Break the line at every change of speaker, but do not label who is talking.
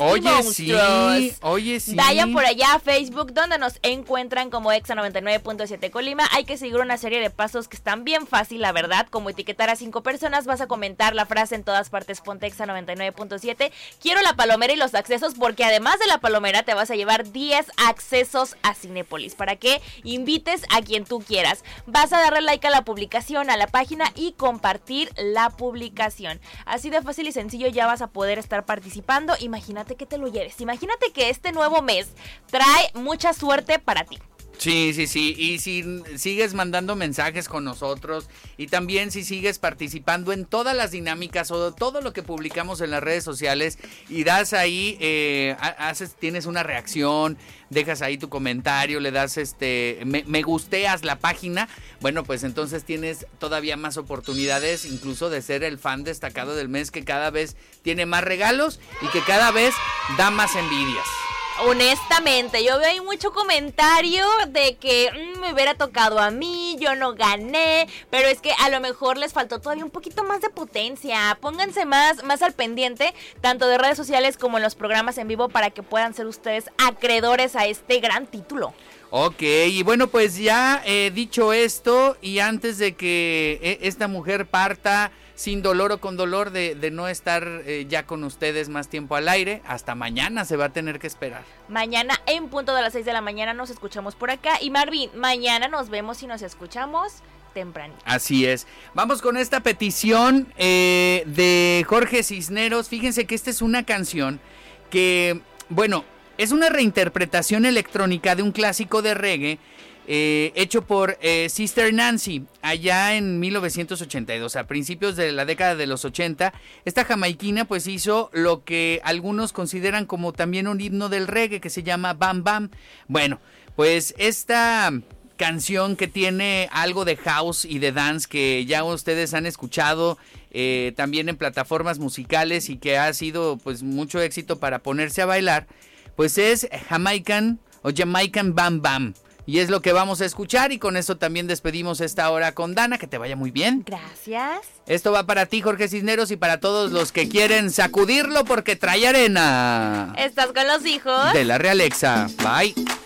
y monstruos.
Oye, sí.
Vayan por allá a Facebook, donde nos encuentran como Exa 99.7 Colima. Hay que seguir una serie de pasos que están bien fácil, la verdad, como etiquetar a 5 personas, vas a comentar la frase en todas partes, ponte Exa 99.7. Quiero la palomera y los accesos, porque además de la palomera te vas a llevar 10 accesos a Cinépolis, para que invites a quien tú quieras. Vas a darle like a la publicación, a la página, y compartir la publicación. Así de fácil y sencillo ya vas a poder estar participando. Imagínate que te lo lleves. Imagínate que este nuevo mes trae mucha suerte para ti.
Sí. Y si sigues mandando mensajes con nosotros y también si sigues participando en todas las dinámicas o todo lo que publicamos en las redes sociales y das ahí, tienes una reacción, dejas ahí tu comentario, le das me gusteas la página, bueno, pues entonces tienes todavía más oportunidades incluso de ser el fan destacado del mes, que cada vez tiene más regalos y que cada vez da más envidias.
Honestamente, yo veo ahí mucho comentario de que me hubiera tocado a mí, yo no gané, pero es que a lo mejor les faltó todavía un poquito más de potencia. Pónganse más al pendiente, tanto de redes sociales como en los programas en vivo, para que puedan ser ustedes acreedores a este gran título.
Ok, y bueno, pues ya dicho esto, y antes de que esta mujer parta sin dolor o con dolor de no estar ya con ustedes más tiempo al aire, hasta mañana se va a tener que esperar.
Mañana en punto de las 6 de la mañana nos escuchamos por acá. Y Marvin, mañana nos vemos y nos escuchamos tempranito.
Así es. Vamos con esta petición de Jorge Cisneros. Fíjense que esta es una canción que, bueno, es una reinterpretación electrónica de un clásico de reggae hecho por Sister Nancy allá en 1982, a principios de la década de los 80. Esta jamaiquina pues hizo lo que algunos consideran como también un himno del reggae, que se llama Bam Bam. Bueno, pues esta canción que tiene algo de house y de dance, que ya ustedes han escuchado también en plataformas musicales y que ha sido pues mucho éxito para ponerse a bailar, pues es Jamaican Bam Bam. Y es lo que vamos a escuchar, y con eso también despedimos esta hora con Dana. Que te vaya muy bien.
Gracias.
Esto va para ti, Jorge Cisneros, y para todos los que quieren sacudirlo porque trae arena.
Estás con los hijos
de la Realexa. Bye.